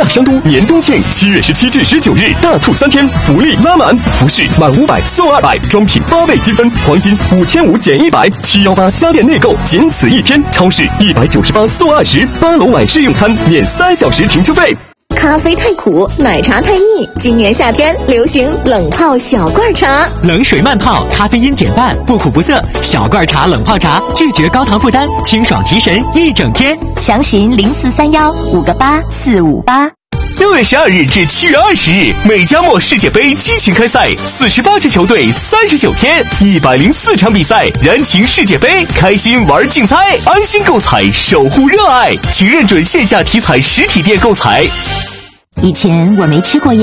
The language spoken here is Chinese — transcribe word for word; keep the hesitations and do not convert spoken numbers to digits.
亚商都年冬庆，七月十七至十九日大促三天，福利拉满。服饰满五百送二百，装品八倍积分，黄金五千五减一百，七幺八家电内购仅此一天。超市一百九十八送二十，八楼买试用餐免三小时停车费。 咖啡太苦，奶茶太腻，今年夏天流行冷泡小罐茶， 冷水慢泡，咖啡因减半，不苦不涩。小罐茶冷泡茶，拒绝高糖负担，清爽提神一整天。 详询零四三幺五个八四五八。 六月十二日至七月二十日，美加墨世界杯激情开赛，四十八支球队，三十九天，一百零四场比赛，燃情世界杯，开心玩竞猜，安心购彩，守护热爱，请认准线下体彩实体店购彩。 以前我没吃过